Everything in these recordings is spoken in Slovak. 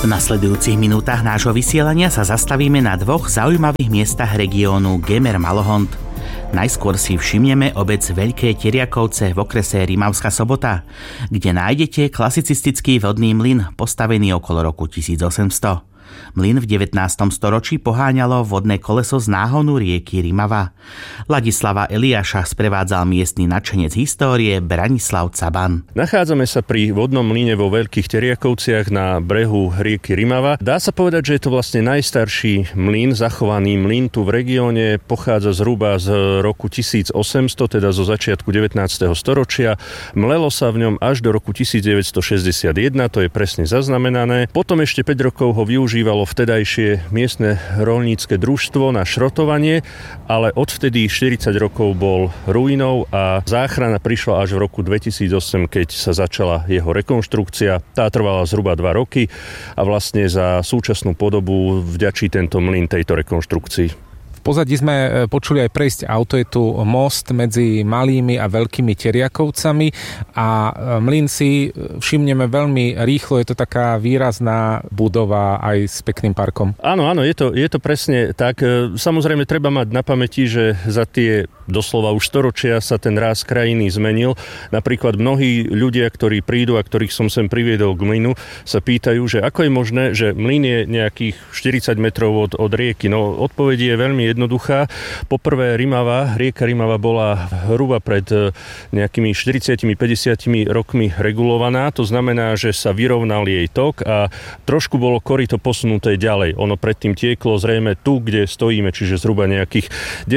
V nasledujúcich minútach nášho vysielania sa zastavíme na dvoch zaujímavých miestach regiónu Gemer-Malohont. Najskôr si všimneme obec Veľké Teriakovce v okrese Rimavská Sobota, kde nájdete klasicistický vodný mlyn postavený okolo roku 1800. Mlyn v 19. storočí poháňalo vodné koleso z náhonu rieky Rimava. Ladislava Eliáša sprevádzal miestny nadšenec histórie Branislav Caban. Nachádzame sa pri vodnom mlyne vo Veľkých Teriakovciach na brehu rieky Rimava. Dá sa povedať, že je to vlastne najstarší mlyn, zachovaný mlyn tu v regióne. Pochádza zhruba z roku 1800, teda zo začiatku 19. storočia. Mlelo sa v ňom až do roku 1961, to je presne zaznamenané. Potom ešte 5 rokov ho využívalo vtedajšie miestne roľnícke družstvo na šrotovanie, ale odvtedy 40 rokov bol ruinou a záchrana prišla až v roku 2008, keď sa začala jeho rekonštrukcia. Tá trvala zhruba 2 roky a vlastne za súčasnú podobu vďačí tento mlyn tejto rekonštrukcii. V pozadí sme počuli aj prejsť auto, je tu most medzi Malými a Veľkými Teriakovcami a mlyn si všimneme veľmi rýchlo, je to taká výrazná budova aj s pekným parkom. Áno, je to presne tak. Samozrejme treba mať na pamäti, že za tie doslova už storočia sa ten ráz krajiny zmenil. Napríklad mnohí ľudia, ktorí prídu a ktorých som sem priviedol k mlynu, sa pýtajú, že ako je možné, že mlyn je nejakých 40 metrov od rieky. No odpoveď je veľmi jednoduchá. Poprvé rieka Rimava bola hruba pred nejakými 40-50 rokmi regulovaná. To znamená, že sa vyrovnal jej tok a trošku bolo koryto posunuté ďalej. Ono predtým tieklo zrejme tu, kde stojíme, čiže zhruba nejakých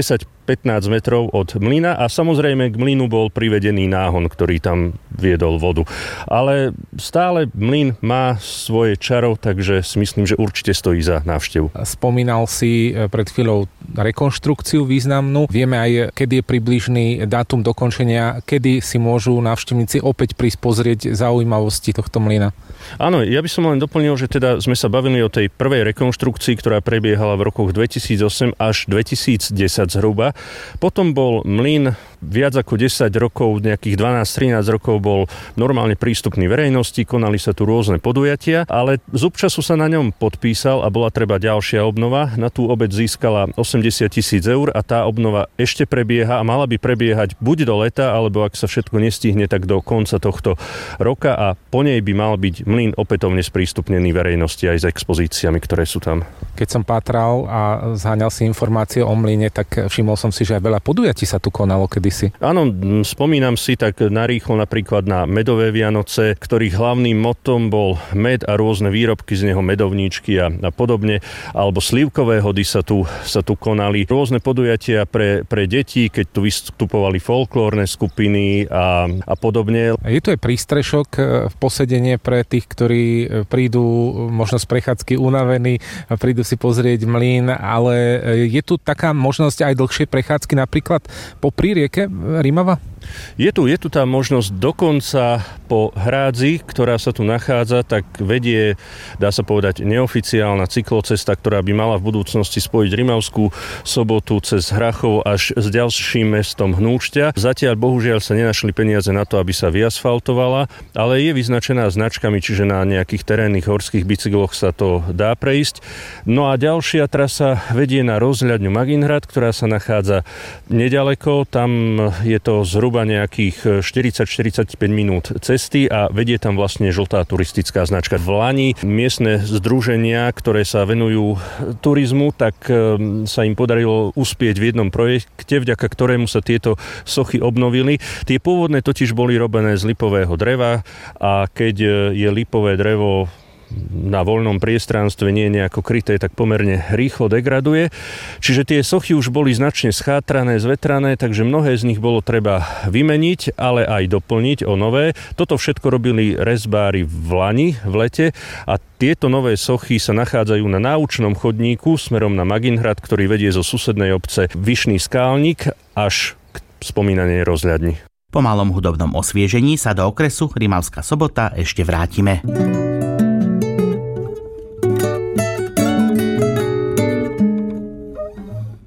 10-15 metrov od mlyna a samozrejme k mlynu bol privedený náhon, ktorý tam viedol vodu. Ale stále mlyn má svoje čaro, takže si myslím, že určite stojí za návštevu. Spomínal si pred chvíľou rekonštrukciu významnú. Vieme aj, kedy je približný dátum dokončenia, kedy si môžu návštevníci opäť prísť pozrieť zaujímavosti tohto mlyna. Áno, ja by som len doplnil, že teda sme sa bavili o tej prvej rekonštrukcii, ktorá prebiehala v rokoch 2008 až 2010 zhruba. Potom bol mlyn viac ako 10 rokov, nejakých 12-13 rokov bol normálne prístupný verejnosti, konali sa tu rôzne podujatia, ale z občasu sa na ňom podpísal a bola treba ďalšia obnova. Na tú obec získala 80 000 eur a tá obnova ešte prebieha a mala by prebiehať buď do leta, alebo ak sa všetko nestihne, tak do konca tohto roka a po nej by mal byť mlyn opätovne sprístupnený verejnosti aj s expozíciami, ktoré sú tam. Keď som pátral a zháňal si informácie o mlyne, tak všimol som si, že aj veľa podujatí sa tu konalo kedysi. Áno, spomínam si tak narýchlo napríklad na medové Vianoce, ktorých hlavným motom bol med a rôzne výrobky z neho, medovníčky a podobne, alebo slivkové hody sa tu konali. Rôzne podujatia pre deti, keď tu vystupovali folklórne skupiny a podobne. Je tu aj prístrešok v posedenie pre tých, ktorí prídu možno z prechádzky unavení, prídu si pozrieť mlyn, ale je tu taká možnosť aj dlhšie prechádzky napríklad popri rieke Rimava? Je tu tá možnosť dokonca po hrádzi, ktorá sa tu nachádza, tak vedie, dá sa povedať, neoficiálna cyklocesta, ktorá by mala v budúcnosti spojiť Rimavskú Sobotu cez Hrachov až s ďalším mestom Hnúšťa. Zatiaľ bohužiaľ sa nenašli peniaze na to, aby sa vyasfaltovala, ale je vyznačená značkami, čiže na nejakých terénnych horských bicykloch sa to dá prejsť. No a ďalšia trasa vedie na rozhľadňu Maginhrad, ktorá sa nachádza nedaleko. Tam je to zhruba nejakých 40-45 minút cesty a vedie tam vlastne žltá turistická značka. V Lani miestne združenia, ktoré sa venujú turizmu, tak sa im podarilo uspieť v jednom projekte, vďaka ktorému sa tieto sochy obnovili. Tie pôvodné totiž boli robené z lipového dreva a keď je lipové drevo na voľnom priestranstve nie je nejako kryté, tak pomerne rýchlo degraduje. Čiže tie sochy už boli značne schátrané, zvetrané, takže mnohé z nich bolo treba vymeniť, ale aj doplniť o nové. Toto všetko robili rezbári v Lani, v lete a tieto nové sochy sa nachádzajú na náučnom chodníku smerom na Maginhrad, ktorý vedie zo susednej obce Vyšný Skálnik až k spomínanej rozhľadni. Po malom hudobnom osviežení sa do okresu Rimavská Sobota ešte vrátime.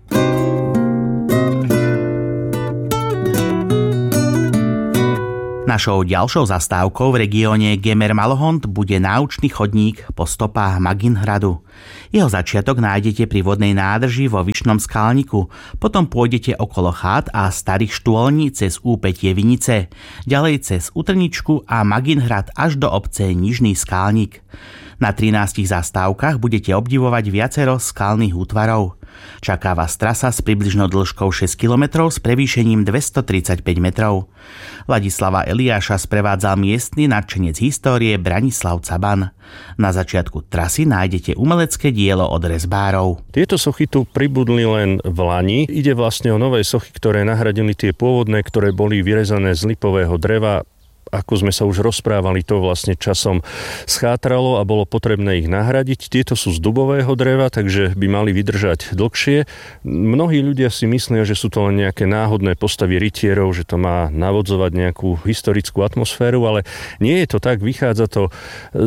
Na Našou ďalšou zastávkou v regióne Gemer-Malohont bude náučný chodník po stopách Maginhradu. Jeho začiatok nájdete pri vodnej nádrži vo Vyšnom Skalniku, potom pôjdete okolo chát a starých štôlní cez úpätie Vinice, ďalej cez Utrničku a Maginhrad až do obce Nižný Skalník. Na 13 zastávkach budete obdivovať viacero skalných útvarov. Čaká vás trasa s približnou dĺžkou 6 km s prevýšením 235 metrov. Ladislava Eliáša sprevádzal miestny nadšenec histórie Branislav Caban. Na začiatku trasy nájdete umelecké dielo od rezbárov. Tieto sochy tu pribudli len v lani. Ide vlastne o nové sochy, ktoré nahradili tie pôvodné, ktoré boli vyrezané z lipového dreva. Ako sme sa už rozprávali, to vlastne časom schátralo a bolo potrebné ich nahradiť. Tieto sú z dubového dreva, takže by mali vydržať dlhšie. Mnohí ľudia si myslia, že sú to len nejaké náhodné postavy rytierov, že to má navodzovať nejakú historickú atmosféru, ale nie je to tak. Vychádza to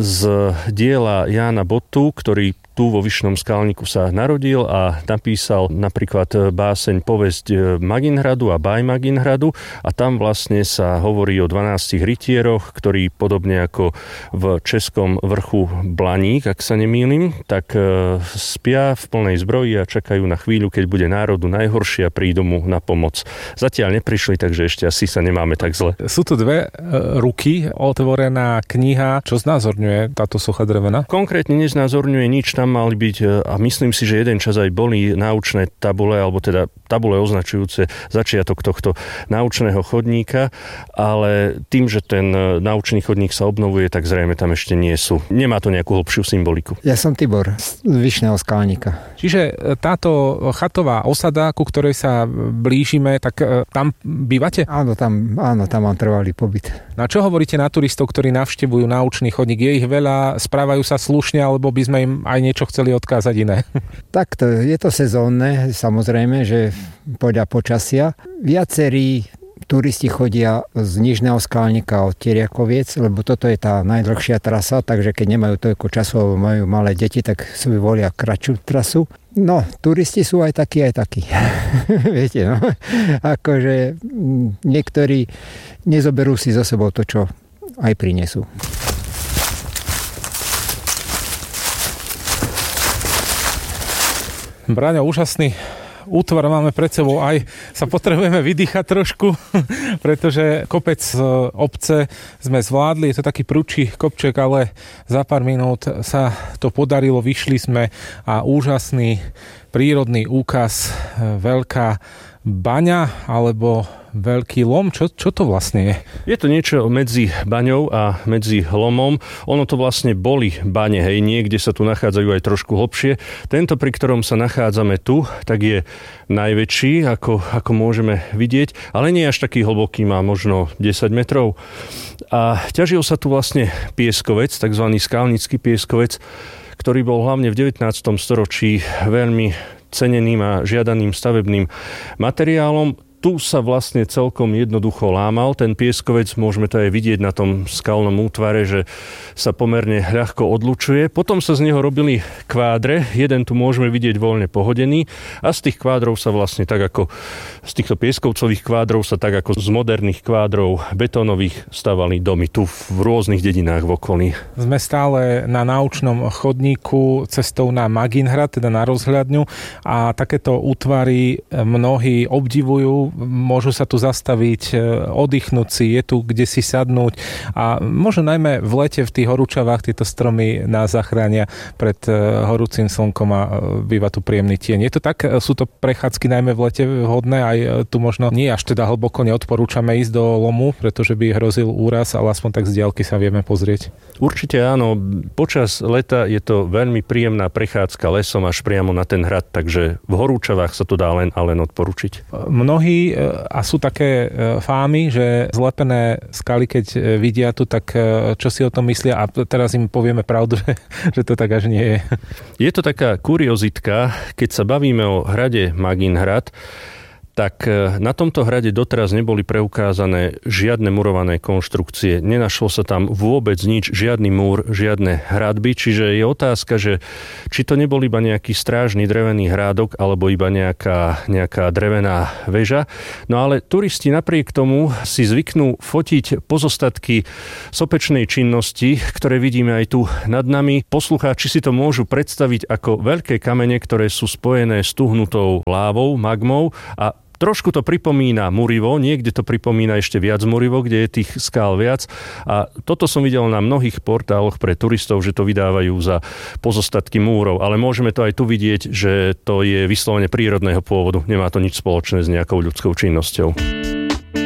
z diela Jána Bottu, ktorý tu vo Vyšnom Skalníku sa narodil a napísal napríklad báseň Povesť Maginhradu a Báj Maginhradu a tam vlastne sa hovorí o 12 rytieroch, ktorí podobne ako v českom vrchu Blaník, ak sa nemýlim, tak spia v plnej zbroji a čakajú na chvíľu, keď bude národu najhoršie a prídu mu na pomoc. Zatiaľ neprišli, takže ešte asi sa nemáme tak zle. Sú tu dve ruky, otvorená kniha. Čo znázorňuje táto socha drevená? Konkrétne neznázorňuje nič, tam mali byť, a myslím si, že jeden čas aj boli náučné tabule, alebo teda tabule označujúce začiatok tohto náučného chodníka, ale tým, že ten náučný chodník sa obnovuje, tak zrejme tam ešte nie sú. Nemá to nejakú hlbšiu symboliku. Ja som Tibor z Vyšného Skalníka. Čiže táto chatová osada, ku ktorej sa blížime, tak tam bývate? Áno, tam mám trvalý pobyt. Na čo hovoríte na turistov, ktorí navštevujú náučný chodník? Je ich veľa, správajú sa slušne, alebo by sme im aj niečo chceli odkázať iné? Tak je to sezónne, samozrejme, že podľa počasia. Viacerí turisti chodia z Nižného Skalníka od Tiriakoviec, lebo toto je tá najdlhšia trasa, takže keď nemajú toľko času alebo majú malé deti, tak si volia kratšiu trasu. No, turisti sú aj takí. Viete, no. Akože niektorí nezoberú si so sebou to, čo aj prinesú. Braňo, úžasný útvar máme pred sebou, aj sa potrebujeme vydýchať trošku, pretože kopec obce sme zvládli, je to taký prudší kopček, ale za pár minút sa to podarilo, vyšli sme a úžasný prírodný úkaz, veľká baňa alebo veľký lom. Čo to vlastne je? Je to niečo medzi baňou a medzi lomom. Ono to vlastne boli bane, hej, niekde sa tu nachádzajú aj trošku hlbšie. Tento, pri ktorom sa nachádzame tu, tak je najväčší, ako môžeme vidieť, ale nie až taký hlboký, má možno 10 metrov. A ťažil sa tu vlastne pieskovec, takzvaný skalnický pieskovec, ktorý bol hlavne v 19. storočí veľmi ceneným a žiadaným stavebným materiálom. Tu sa vlastne celkom jednoducho lámal ten pieskovec, môžeme to aj vidieť na tom skalnom útvare, že sa pomerne ľahko odlučuje. Potom sa z neho robili kvádre, jeden tu môžeme vidieť voľne pohodený a z tých kvádrov sa vlastne tak ako z týchto pieskovcových kvádrov sa tak ako z moderných kvádrov betónových stavali domy tu v rôznych dedinách v okolí. Sme stále na náučnom chodníku cestou na Maginhrad, teda na rozhľadňu a takéto útvary mnohí obdivujú. Môžu sa tu zastaviť, oddychnúť si, je tu kde si sadnúť a možno najmä v lete v tých horúčavách tieto stromy nás zachránia pred horúcim slnkom a býva tu príjemný tieň. Je to tak? Sú to prechádzky najmä v lete vhodné? Aj tu možno nie až teda hlboko neodporúčame ísť do lomu, pretože by hrozil úraz, ale aspoň tak z diaľky sa vieme pozrieť. Určite áno. Počas leta je to veľmi príjemná prechádzka lesom až priamo na ten hrad, takže v horúčavách sa to dá len odporučiť. Mnohí a sú také fámy, že zlepené skaly, keď vidia tu, tak čo si o tom myslia a teraz im povieme pravdu, že to tak až nie je. Je to taká kuriozitka, keď sa bavíme o hrade Maginhrad, tak na tomto hrade doteraz neboli preukázané žiadne murované konštrukcie. Nenašlo sa tam vôbec nič, žiadny múr, žiadne hradby, čiže je otázka, že či to nebol iba nejaký strážny drevený hrádok alebo iba nejaká drevená väža. No ale turisti napriek tomu si zvyknú fotiť pozostatky sopečnej činnosti, ktoré vidíme aj tu nad nami. Poslucháči si to môžu predstaviť ako veľké kamene, ktoré sú spojené s tuhnutou lávou, magmou a trošku to pripomína Murivo, niekde to pripomína ešte viac Murivo, kde je tých skál viac. A toto som videl na mnohých portáloch pre turistov, že to vydávajú za pozostatky múrov. Ale môžeme to aj tu vidieť, že to je vyslovene prírodného pôvodu. Nemá to nič spoločné s nejakou ľudskou činnosťou.